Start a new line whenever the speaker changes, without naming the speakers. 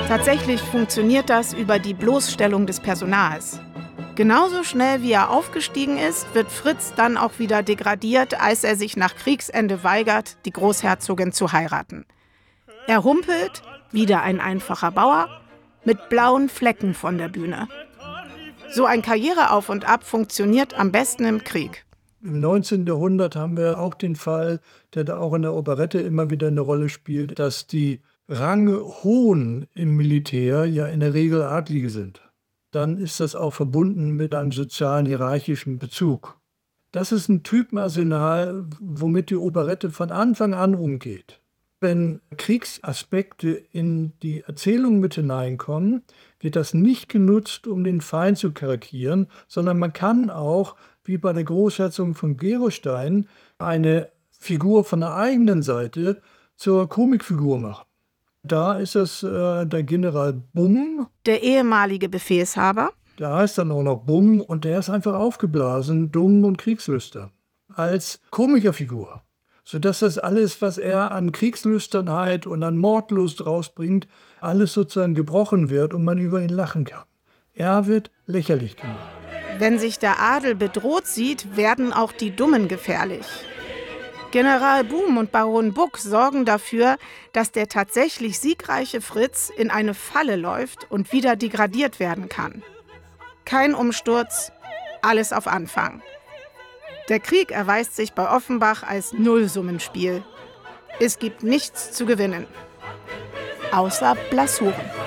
Tatsächlich funktioniert das über die Bloßstellung des Personals. Genauso schnell wie er aufgestiegen ist, wird Fritz dann auch wieder degradiert, als er sich nach Kriegsende weigert, die Großherzogin zu heiraten. Er humpelt, wieder ein einfacher Bauer, mit blauen Flecken von der Bühne. So ein Karriereauf und Ab funktioniert am besten im Krieg.
Im 19. Jahrhundert haben wir auch den Fall, der da auch in der Operette immer wieder eine Rolle spielt, dass die Ranghohen im Militär ja in der Regel Adlige sind. Dann ist das auch verbunden mit einem sozialen, hierarchischen Bezug. Das ist ein Typenarsenal, womit die Operette von Anfang an umgeht. Wenn Kriegsaspekte in die Erzählung mit hineinkommen, wird das nicht genutzt, um den Feind zu karikieren, sondern man kann auch, wie bei der Großherzogin von Gerolstein, eine Figur von der eigenen Seite zur Komikfigur machen. Da ist es der General Bumm.
Der ehemalige Befehlshaber.
Der heißt dann auch noch Bumm und der ist einfach aufgeblasen, dumm und kriegslüstern. Als Komikerfigur. Sodass das alles, was er an Kriegslüsternheit und an Mordlust rausbringt, alles sozusagen gebrochen wird und man über ihn lachen kann. Er wird lächerlich gemacht.
Wenn sich der Adel bedroht sieht, werden auch die Dummen gefährlich. General Bumm und Baron Buck sorgen dafür, dass der tatsächlich siegreiche Fritz in eine Falle läuft und wieder degradiert werden kann. Kein Umsturz, alles auf Anfang. Der Krieg erweist sich bei Offenbach als Nullsummenspiel. Es gibt nichts zu gewinnen. Außer Blessuren.